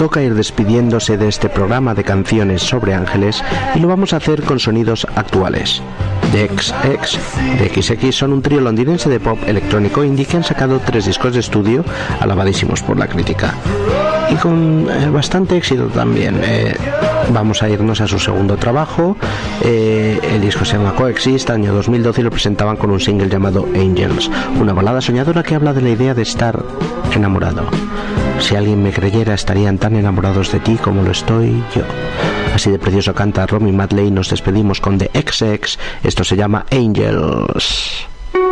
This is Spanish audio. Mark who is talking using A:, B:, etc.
A: toca ir despidiéndose de este programa de canciones sobre ángeles y lo vamos a hacer con sonidos actuales. The XX son un trío londinense de pop electrónico indie que han sacado 3 discos de estudio alabadísimos por la crítica y con bastante éxito también. Vamos a irnos a su segundo trabajo. El disco se llama Coexist, año 2012, y lo presentaban con un single llamado Angels, una balada soñadora que habla de la idea de estar enamorado. Si alguien me creyera, estarían tan enamorados de ti como lo estoy yo. Así de precioso canta Romy Madley. Nos despedimos con The XX. Esto se llama Angels.